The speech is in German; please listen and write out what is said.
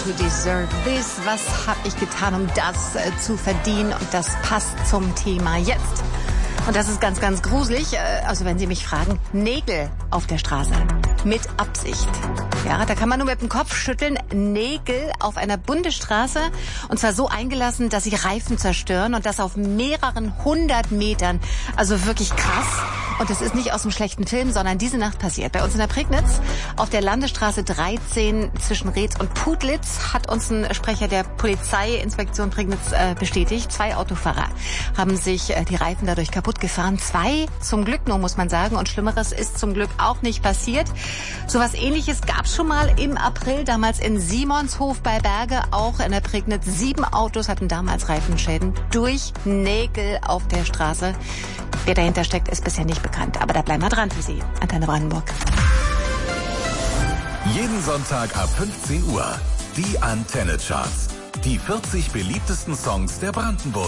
to deserve this. Was habe ich getan, um das zu verdienen? Und das passt zum Thema jetzt. Und das ist ganz, ganz gruselig. Also wenn Sie mich fragen, Nägel auf der Straße. Mit Absicht. Ja, da kann man nur mit dem Kopf schütteln. Nägel auf einer Bundesstraße. Und zwar so eingelassen, dass sie Reifen zerstören. Und das auf mehreren 100 Metern. Also wirklich krass. Und das ist nicht aus einem schlechten Film, sondern diese Nacht passiert. Bei uns in der Prignitz auf der Landesstraße 13 zwischen Reetz und Putlitz hat uns ein Sprecher der Polizeiinspektion Prignitz bestätigt. 2 Autofahrer haben sich die Reifen dadurch kaputt gefahren. 2 zum Glück nur, muss man sagen. Und Schlimmeres ist zum Glück auch nicht passiert. Sowas Ähnliches gab es schon mal im April, damals in Simonshof bei Berge, auch in der Prignitz. 7 Autos hatten damals Reifenschäden durch Nägel auf der Straße. Wer dahinter steckt, ist bisher nicht bekannt. Aber da bleiben wir dran für Sie. Antenne Brandenburg. Jeden Sonntag ab 15 Uhr. Die Antenne Charts. Die 40 beliebtesten Songs der Brandenburg.